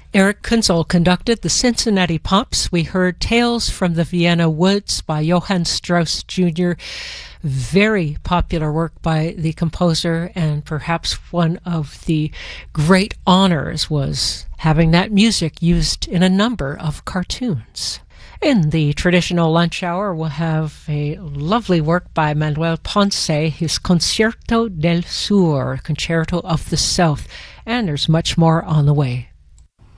Eric Kunzel conducted the Cincinnati Pops. We heard Tales from the Vienna Woods by Johann Strauss Jr., very popular work by the composer, and perhaps one of the great honors was having that music used in a number of cartoons. In the traditional lunch hour, we'll have a lovely work by Manuel Ponce, his Concierto del Sur, Concerto of the South, and there's much more on the way.